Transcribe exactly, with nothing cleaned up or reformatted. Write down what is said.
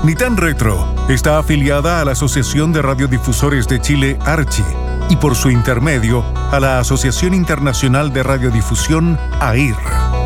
Nitán Retro está afiliada a la Asociación de Radiodifusores de Chile, ARCHI, y por su intermedio a la Asociación Internacional de Radiodifusión, A I R.